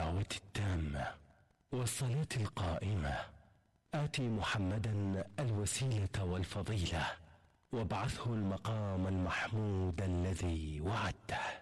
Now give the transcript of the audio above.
الدعوة التامة والصلاة القائمة آت محمدا الوسيلة والفضيلة وابعثه المقام المحمود الذي وعدته.